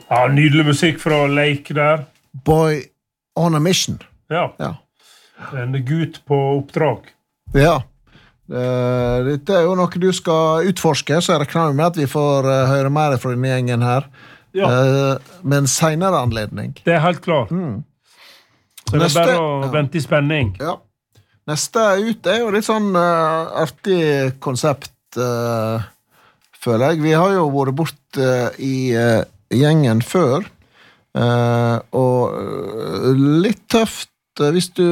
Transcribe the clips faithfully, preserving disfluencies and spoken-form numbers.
Ja, nydelig musikk fra Lake der. Boy on a Mission. Ja. Ja. En gutt på oppdrag. Ja. Uh, dette er jo noe du skal utforske, så jeg regner med at vi får uh, høre mer fra denne gjengen her. Ja. Uh, med en senere anledning. Det er helt klart. Mm. Så det er Neste, bare å ja. vente i spenning. Ja. Neste ut er jo litt sånn uh, artig konsept, uh, føler jeg. Vi har jo vært bort uh, i uh, gjengen før, uh, og uh, litt tøft uh, hvis du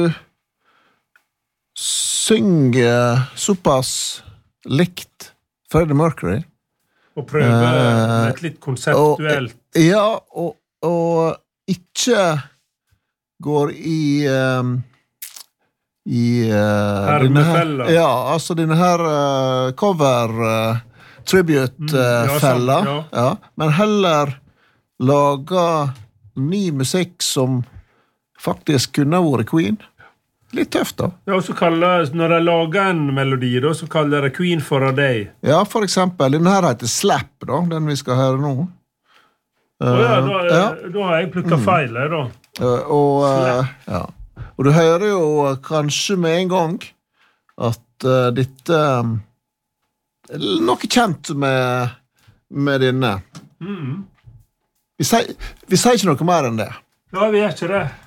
synger såpass likt Freddie Mercury. Og prøve uh, et litt konseptuelt. Og, ja, og, og ikke går i um, i uh, Hermefella. Ja, altså denne her uh, cover uh, tribute uh, Mm, ja, fella. sant, ja. Ja, men heller laga ny musikk som faktisk kunne vært Queen. Litt tøft da. Ja, og så kaller, når jeg lager en melodi, da, så kaller jeg Queen for a Day. Ja, for eksempel. Denne her heter Slap, da, den vi skal høre nå. Uh, Å ja, da, ja. da har jeg plukket feil, jeg, da. Uh, og, uh, ja. og du hører jo kanskje med en gang at uh, dette um, er noe kjent med, med denne. Mm. Vi sier, vi sier ikke noe mer enn det. Ja, vi er ikke det.